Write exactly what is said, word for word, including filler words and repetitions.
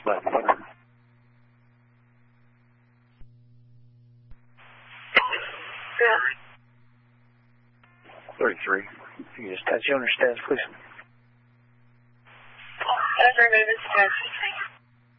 eleven hundred. Yeah. thirty-three. You can just touch you on your stats, please. I've removed the stats.